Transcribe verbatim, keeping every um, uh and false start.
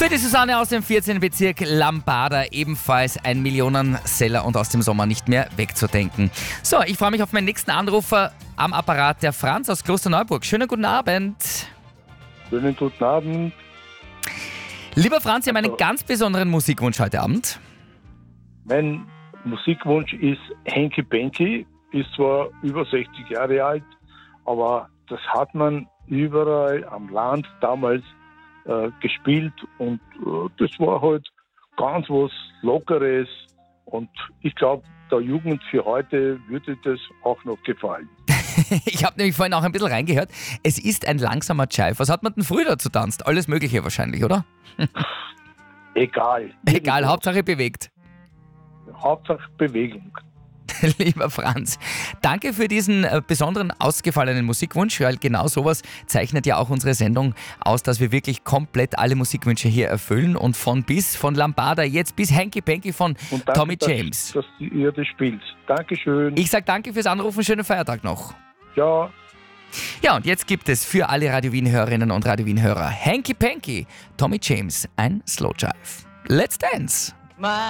Für die Susanne aus dem vierzehnten Bezirk Lambada ebenfalls ein Millionenseller und aus dem Sommer nicht mehr wegzudenken. So, ich freue mich auf meinen nächsten Anrufer am Apparat, der Franz aus Klosterneuburg. Schönen guten Abend. Schönen guten Abend. Lieber Franz, Sie haben einen ganz besonderen Musikwunsch heute Abend. Mein Musikwunsch ist Henky Panky, ist zwar über sechzig Jahre alt, aber das hat man überall am Land damals äh, gespielt und äh, das war halt ganz was Lockeres und ich glaube, der Jugend für heute würde das auch noch gefallen. Ich habe nämlich vorhin auch ein bisschen reingehört. Es ist ein langsamer Jive. Was hat man denn früher dazu tanzt? Alles Mögliche wahrscheinlich, oder? Egal. Egal, Hauptsache bewegt. Hauptsache Bewegung. Lieber Franz, danke für diesen äh, besonderen ausgefallenen Musikwunsch, weil genau sowas zeichnet ja auch unsere Sendung aus, dass wir wirklich komplett alle Musikwünsche hier erfüllen und von bis, von Lambada jetzt bis Henky Panky von Und danke, Tommy James. Dass, dass ihr das spielt. Dankeschön. Ich sage danke fürs Anrufen, schönen Feiertag noch. Ja. Ja, und jetzt gibt es für alle Radio Wien-Hörerinnen und Radio Wien-Hörer Henky Panky, Tommy James, ein Slow Jive. Let's dance!